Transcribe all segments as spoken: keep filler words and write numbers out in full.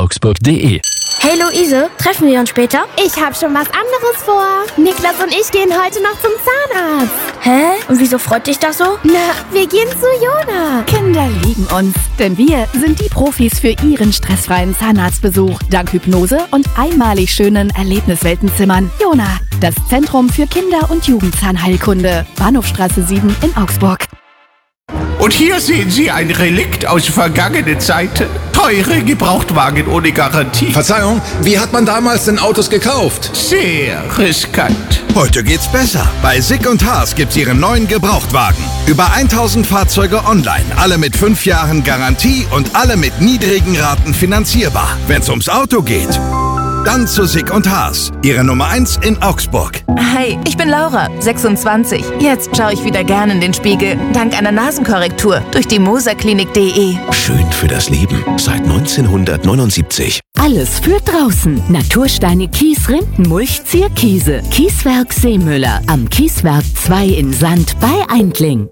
augsburg punkt de. Hey Luise, treffen wir uns später? Ich hab schon was anderes vor. Niklas und ich gehen heute noch zum Zahnarzt. Hä? Und wieso freut dich das so? Na, wir gehen zu Jona. Kinder lieben uns, denn wir sind die Profis für ihren stressfreien Zahnarztbesuch. Dank Hypnose und einmalig schönen Erlebnisweltenzimmern. Jona, das Zentrum für Kinder- und Jugendzahnheilkunde. Bahnhofstraße sieben in Augsburg. Und hier sehen Sie ein Relikt aus vergangenen Zeiten. Teure Gebrauchtwagen ohne Garantie. Verzeihung, wie hat man damals denn Autos gekauft? Sehr riskant. Heute geht's besser. Bei Sick und Haas gibt's Ihren neuen Gebrauchtwagen. Über tausend Fahrzeuge online, alle mit fünf Jahren Garantie und alle mit niedrigen Raten finanzierbar. Wenn's ums Auto geht, dann zu Sick und Haas. Ihre Nummer eins in Augsburg. Hi, ich bin Laura, sechsundzwanzig. Jetzt schaue ich wieder gerne in den Spiegel. Dank einer Nasenkorrektur durch die moserklinik punkt de. Schön für das Leben. Seit neunzehnhundertneunundsiebzig. Alles für draußen. Natursteine, Kies, Rinden, Mulch, Zierkiese. Kieswerk Seemüller. Am Kieswerk zwei in Sand bei Eindling.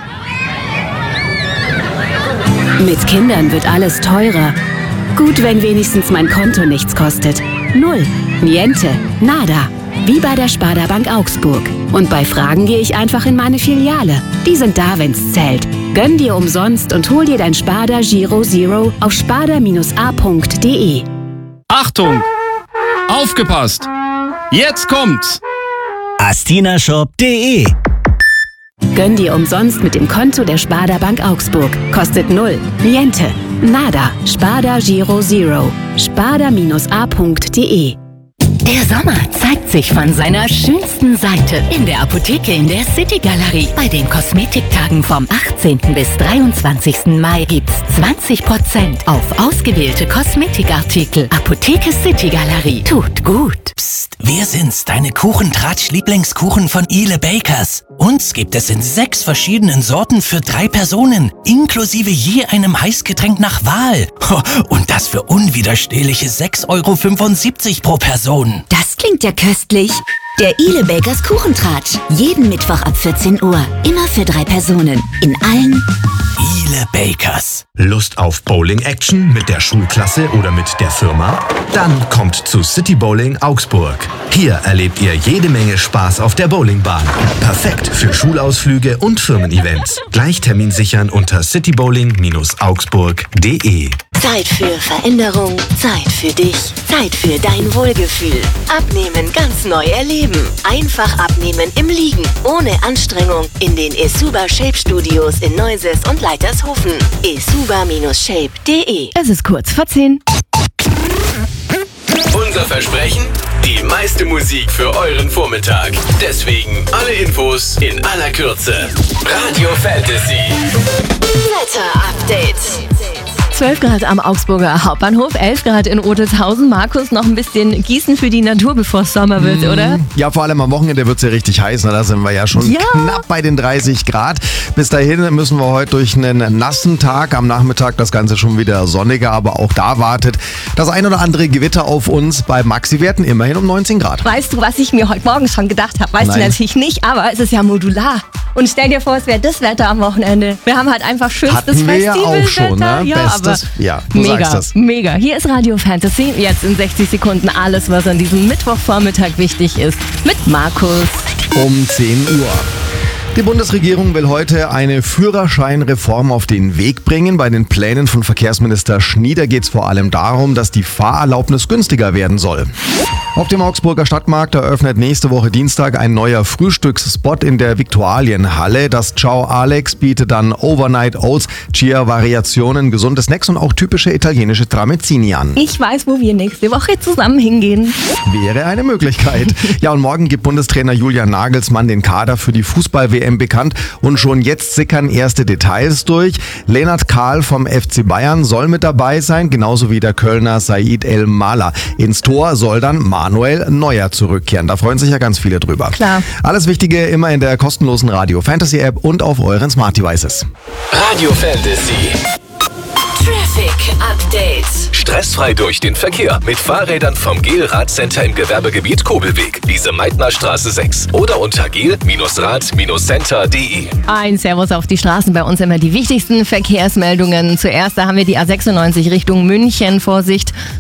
Mit Kindern wird alles teurer. Gut, wenn wenigstens mein Konto nichts kostet. Null. Niente. Nada. Wie bei der Sparda Bank Augsburg. Und bei Fragen gehe ich einfach in meine Filiale. Die sind da, wenn's zählt. Gönn dir umsonst und hol dir dein Sparda Giro Zero auf sparda a punkt de. Achtung! Aufgepasst! Jetzt kommt's! astinashop punkt de. Gönn dir umsonst mit dem Konto der Sparda Bank Augsburg. Kostet null. Niente. Nada. Sparda Giro Zero. sparda a punkt de. Der Sommer zeigt sich von seiner schönsten Seite in der Apotheke in der City Galerie. Bei den Kosmetiktagen vom achtzehnten bis dreiundzwanzigsten Mai gibt's zwanzig Prozent auf ausgewählte Kosmetikartikel. Apotheke City Galerie. Tut gut. Psst, wir sind's, deine Kuchentratsch-Lieblingskuchen von Ile Bakers. Uns gibt es in sechs verschiedenen Sorten für drei Personen, inklusive je einem Heißgetränk nach Wahl. Und das für unwiderstehliche sechs Euro fünfundsiebzig pro Person. Das klingt ja köstlich. Der Ile Bakers Kuchentratsch. Jeden Mittwoch ab vierzehn Uhr. Immer für drei Personen. In allen Ile Bakers. Lust auf Bowling-Action mit der Schulklasse oder mit der Firma? Dann kommt zu City Bowling Augsburg. Hier erlebt ihr jede Menge Spaß auf der Bowlingbahn. Perfekt für Schulausflüge und Firmen-Events. Gleich Termin sichern unter citybowling augsburg punkt de. Zeit für Veränderung, Zeit für dich, Zeit für dein Wohlgefühl. Abnehmen ganz neu erleben. Einfach abnehmen im Liegen, ohne Anstrengung. In den Esuba Shape Studios in Neuses und Leitershofen. esuba shape punkt de. Es ist kurz vor zehn. Unser Versprechen? Die meiste Musik für euren Vormittag. Deswegen alle Infos in aller Kürze. Radio Fantasy. Wetter-Update. zwölf Grad am Augsburger Hauptbahnhof, elf Grad in Odelshausen. Markus, noch ein bisschen Gießen für die Natur, bevor es Sommer wird, oder? Ja, vor allem am Wochenende wird es ja richtig heiß. Ne? Da sind wir ja schon ja. knapp bei den dreißig Grad. Bis dahin müssen wir heute durch einen nassen Tag. Am Nachmittag das Ganze schon wieder sonniger, aber auch da wartet das ein oder andere Gewitter auf uns bei Maxi-Werten immerhin um neunzehn Grad. Weißt du, was ich mir heute Morgen schon gedacht habe? Weißt Nein. du natürlich nicht, aber es ist ja modular. Und stell dir vor, es wäre das Wetter am Wochenende. Wir haben halt einfach schönstes Hatten wir ja Festivalwetter. auch schon, ne? Ja, Bestes, aber ja, du mega, sagst das. mega. Hier ist Radio Fantasy. Jetzt in sechzig Sekunden alles, was an diesem Mittwochvormittag wichtig ist. Mit Markus. Um zehn Uhr. Die Bundesregierung will heute eine Führerscheinreform auf den Weg bringen. Bei den Plänen von Verkehrsminister Schnieder geht es vor allem darum, dass die Fahrerlaubnis günstiger werden soll. Auf dem Augsburger Stadtmarkt eröffnet nächste Woche Dienstag ein neuer Frühstücksspot in der Viktualienhalle. Das Ciao Alex bietet dann Overnight Oats, Chia-Variationen, gesunde Snacks und auch typische italienische Tramezzini an. Ich weiß, wo wir nächste Woche zusammen hingehen. Wäre eine Möglichkeit. Ja, und morgen gibt Bundestrainer Julian Nagelsmann den Kader für die Fußball-W M bekannt und schon jetzt sickern erste Details durch. Lennart Kahl vom F C Bayern soll mit dabei sein, genauso wie der Kölner Said El Mala. Ins Tor soll dann Manuel Neuer zurückkehren. Da freuen sich ja ganz viele drüber. Klar. Alles Wichtige immer in der kostenlosen Radio Fantasy App und auf euren Smart Devices. Radio Fantasy. Traffic Update. Stressfrei durch den Verkehr mit Fahrrädern vom Gel-Rad-Center im Gewerbegebiet Kobelweg, Lise Meitner Straße sechs oder unter gel-rad-center punkt de. Ein Servus auf die Straßen, bei uns immer die wichtigsten Verkehrsmeldungen. Zuerst, da haben wir die A sechsundneunzig Richtung München. Vorsicht,